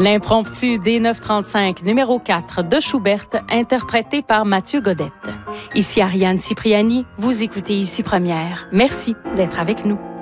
L'impromptu D935 numéro 4 de Schubert, interprété par Mathieu Godette. Ici Ariane Cipriani, vous écoutez Ici Première. Merci d'être avec nous.